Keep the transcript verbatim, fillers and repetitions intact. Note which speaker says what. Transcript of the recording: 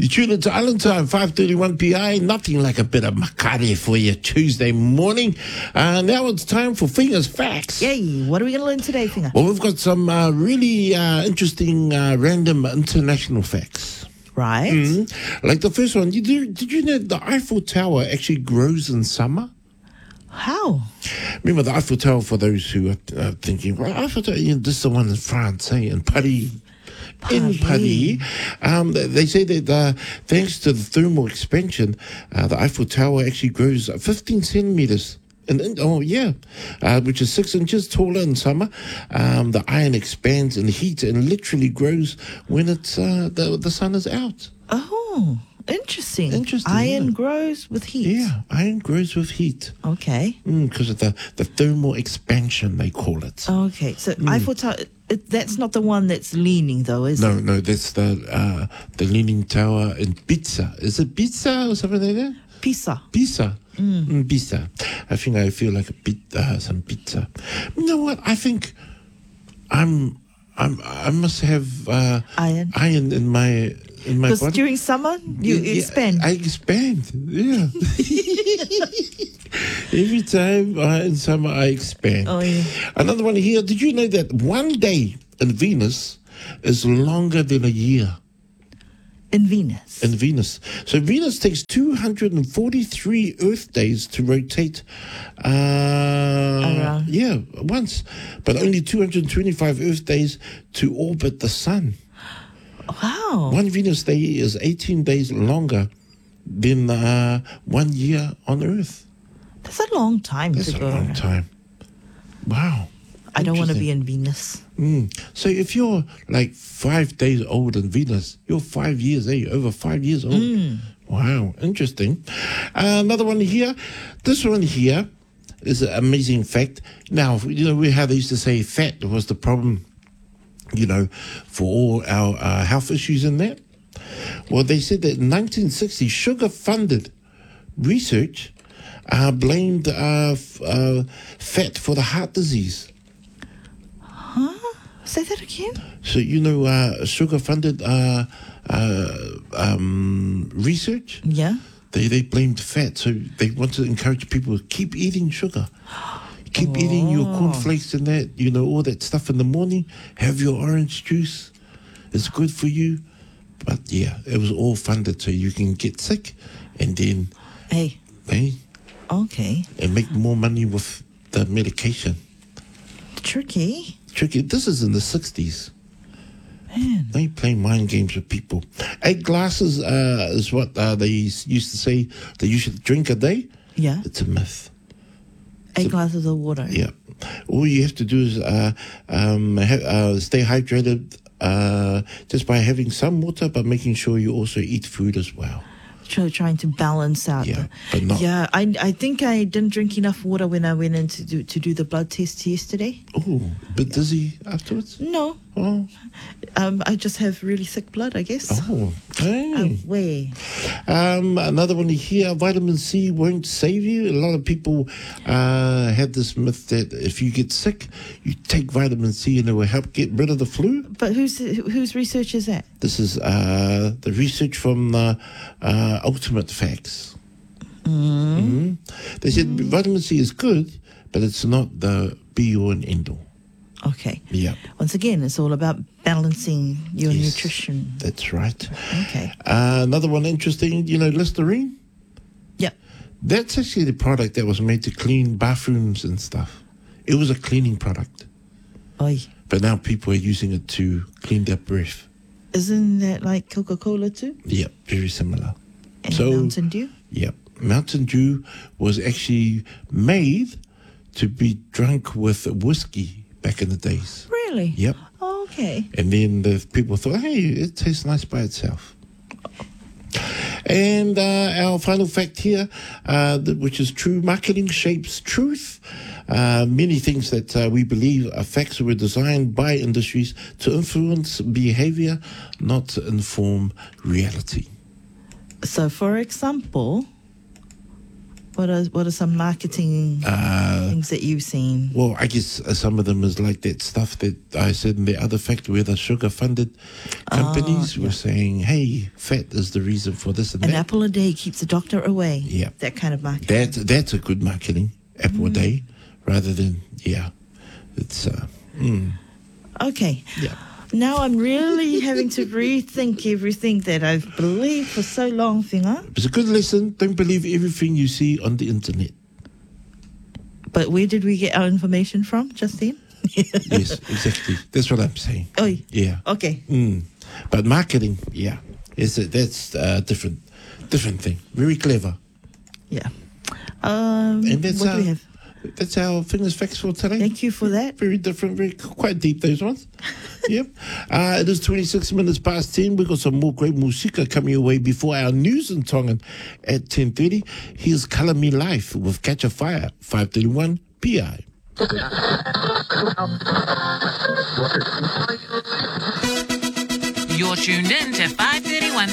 Speaker 1: tune into Island Time, five thirty-one P I. Nothing like a bit of makare for you Tuesday morning. Uh, now it's time for Fingers Facts.
Speaker 2: Yay, what are we going to learn today, Finger?
Speaker 1: Well, we've got some uh, really uh, interesting uh, random international facts.
Speaker 2: Right.
Speaker 1: Mm-hmm. Like the first one, did you, did you know the Eiffel Tower actually grows in summer?
Speaker 2: How?
Speaker 1: Remember the Eiffel Tower, for those who are uh, thinking, well, Eiffel Tower, you know, this is the one in France, eh, in Paris. In Paris, um, they say that uh, thanks to the thermal expansion, uh, the Eiffel Tower actually grows fifteen centimeters. And, and oh yeah, uh, which is six inches taller in summer. Um, the iron expands in heat and literally grows when it's uh, the the sun is out.
Speaker 2: Oh, interesting.
Speaker 1: Interesting.
Speaker 2: Iron
Speaker 1: Yeah.
Speaker 2: grows with heat.
Speaker 1: Yeah, iron grows with heat.
Speaker 2: Okay.
Speaker 1: Because mm, of the, the thermal expansion, they call it.
Speaker 2: Okay. So Eiffel Tower, it, that's not the one that's leaning, though, is
Speaker 1: No,
Speaker 2: it?
Speaker 1: no, that's the uh, the Leaning Tower in Pisa. Is it Pisa or something like that?
Speaker 2: Pisa.
Speaker 1: Pisa. Mm. Mm, pizza. I think I feel like a bit uh, some pizza. You know what? I think I'm I'm I must have uh,
Speaker 2: Iron.
Speaker 1: iron in my in my
Speaker 2: Because
Speaker 1: body.
Speaker 2: during summer, you
Speaker 1: Yeah, yeah,
Speaker 2: expand.
Speaker 1: I expand. Yeah. Every time uh, in summer I expand.
Speaker 2: Oh, yeah.
Speaker 1: Another one here. Did you know that one day in Venus is longer than a year?
Speaker 2: In Venus.
Speaker 1: In Venus. So Venus takes two hundred forty-three Earth days to rotate. Uh,
Speaker 2: Around.
Speaker 1: Yeah, once. But only two hundred twenty-five Earth days to orbit the sun.
Speaker 2: Wow.
Speaker 1: One Venus day is eighteen days longer than uh, one year on Earth.
Speaker 2: That's a long time
Speaker 1: That's
Speaker 2: to
Speaker 1: a
Speaker 2: go
Speaker 1: long
Speaker 2: around.
Speaker 1: time. Wow.
Speaker 2: I don't want to
Speaker 1: Interesting.
Speaker 2: be in Venus.
Speaker 1: Mm. So if you're like five days old in Venus, you're five years, eh? Over five years old.
Speaker 2: Mm.
Speaker 1: Wow, interesting. Uh, another one here. This one here is an amazing fact. Now, you know we how they used to say fat was the problem, you know, for all our uh, health issues in that. Well, they said that in nineteen sixty, sugar-funded research uh, blamed uh, f- uh, fat for the heart disease.
Speaker 2: Say that again?
Speaker 1: So, you know, uh, sugar-funded uh, uh, um, research,
Speaker 2: Yeah.
Speaker 1: they, they blamed fat. So they want to encourage people to keep eating sugar. Keep eating your cornflakes and that, you know, all that stuff in the morning. Have your orange juice. It's good for you. But, yeah, it was all funded so you can get sick and then,
Speaker 2: Hey.
Speaker 1: hey,
Speaker 2: Okay.
Speaker 1: and make more money with the medication.
Speaker 2: Tricky.
Speaker 1: Tricky. This is in the sixties.
Speaker 2: Man.
Speaker 1: They play mind games with people. Eight glasses uh, is what uh, they used to say that you should drink a day.
Speaker 2: Yeah.
Speaker 1: It's a myth.
Speaker 2: Eight glasses of water.
Speaker 1: Yeah. All you have to do is uh, um, ha- uh, stay hydrated uh, just by having some water, but making sure you also eat food as well.
Speaker 2: Try- Trying to balance out.
Speaker 1: Yeah,
Speaker 2: the,
Speaker 1: but not-
Speaker 2: Yeah, I I think I didn't drink enough water when I went in to do, to do the blood test yesterday.
Speaker 1: Oh, a bit dizzy afterwards?
Speaker 2: No.
Speaker 1: Oh,
Speaker 2: Um, I just have really thick blood, I guess.
Speaker 1: oh. Hey.
Speaker 2: Um, way.
Speaker 1: Um, another one here, vitamin C won't save you. A lot of people uh, have this myth that if you get sick, you take vitamin C and it will help get rid of the flu.
Speaker 2: But whose whose research is that?
Speaker 1: This is uh, the research from uh, uh, Ultimate Facts. Mm. They said vitamin C is good, but it's not the be-all and end-all.
Speaker 2: Okay.
Speaker 1: Yeah,
Speaker 2: Once again, it's all about balancing your
Speaker 1: Yes.
Speaker 2: nutrition.
Speaker 1: that's right.
Speaker 2: Okay.
Speaker 1: Uh, another one interesting, you know, Listerine.
Speaker 2: Yep.
Speaker 1: That's actually the product that was made to clean bathrooms and stuff. It was a cleaning product.
Speaker 2: Oi.
Speaker 1: But now people are using it to clean their breath.
Speaker 2: Isn't that like Coca-Cola too?
Speaker 1: Yep, very similar.
Speaker 2: And
Speaker 1: So-
Speaker 2: Mountain Dew?
Speaker 1: Yep. Mountain Dew was actually made to be drunk with whiskey back in the days.
Speaker 2: Really?
Speaker 1: Yep.
Speaker 2: Oh, okay.
Speaker 1: And then the people thought, hey, it tastes nice by itself. And uh, our final fact here, uh, th- which is true, marketing shapes truth. Uh, many things that uh, we believe are facts were designed by industries to influence behavior, not to inform reality.
Speaker 2: So, for example, What are what are some marketing
Speaker 1: Uh,
Speaker 2: things that you've seen?
Speaker 1: Well, I guess uh, some of them is like that stuff that I said in the other fact where the sugar-funded companies
Speaker 2: Oh,
Speaker 1: were saying, hey, fat is the reason for this and
Speaker 2: An
Speaker 1: that.
Speaker 2: apple a day keeps the doctor away.
Speaker 1: Yeah.
Speaker 2: That kind of marketing.
Speaker 1: That, that's a good marketing, apple a day, rather than, yeah, it's, uh, mm,
Speaker 2: Okay.
Speaker 1: yeah.
Speaker 2: Now I'm really having to rethink everything that I've believed for so long, Whinga.
Speaker 1: It's a good lesson. Don't believe everything you see on the internet.
Speaker 2: But where did we get our information from just then?
Speaker 1: Yes, exactly. That's what I'm saying.
Speaker 2: Oh,
Speaker 1: Yeah.
Speaker 2: okay.
Speaker 1: Mm. But marketing, yeah, it's a, that's a different, different thing. Very clever.
Speaker 2: Yeah. Um,
Speaker 1: And that's
Speaker 2: what
Speaker 1: our,
Speaker 2: do we have?
Speaker 1: that's our fingers facts for today.
Speaker 2: Thank you for that.
Speaker 1: Very different, very quite deep, those ones. Yep. Uh, it is twenty-six minutes past ten. We've got some more great musika coming your way before our news in Tongan at ten thirty. Here's Colour Me Life with Catch a Fire, five thirty-one P I.
Speaker 3: You're tuned in to five thirty-one